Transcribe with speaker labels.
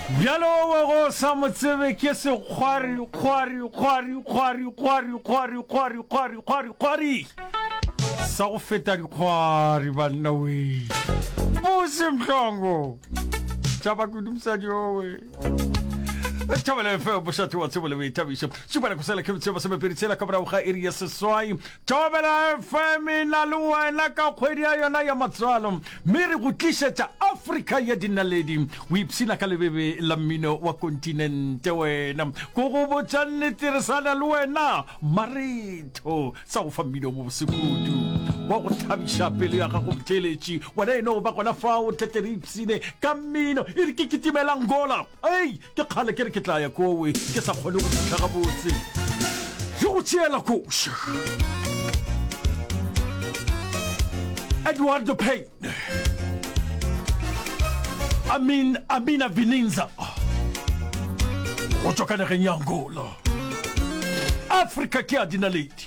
Speaker 1: Bjalo go sa motsebe ke se khwari sa go feta dikhwari banna we Busimhlongo Chaba kudumsa jowe Chabale fe boshatu wa tsebole we tabisha Subana kusela kemtseba sebe peritsela kabra ukha area seswai Chabale fe minaluwa na ka khweria yona ya matsalo miri go tlishetsa Africa ya dinaledi we ipsina kalebebe la mino wa continent wena go go botsane tirisana le wena marito sa go famino mo sekudu wa go thabisha pele ya go mteletsi wena eno ba gona fa o teteripsine kamino iri kikitimela ngola ai ke khale ke ke tla ya kowe ke sa khole go tshaka botse yo tsela coach Eduardo Payne Amina Vininza Otoka na Angola Africa ke adinaledi